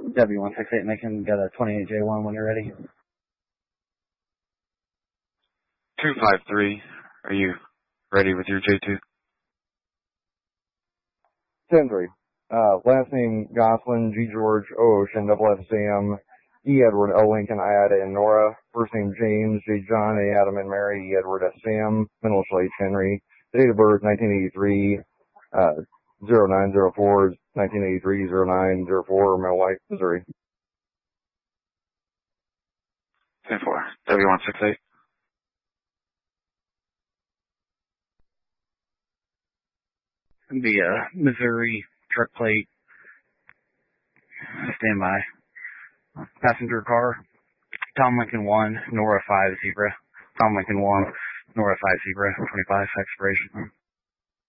W168 Macon, got a 28J1 when you're ready. 253, are you ready with your J2? 10-3. Last name Goslin, G. George, O. Ocean, double F. Sam, E. Edward, L. Lincoln, I. Ada, and Nora. First name James, J. John, A. Adam, and Mary, E. Edward, S. Sam, middle initial H. Henry. Date of birth 1983, 0904, 1983, 0904, Mill White, Missouri. 10-4, W168. The Missouri truck plate, standby. Passenger car, Tom Lincoln 1, Nora 5 Zebra. Tom Lincoln 1, Nora 5 Zebra, 25 expiration.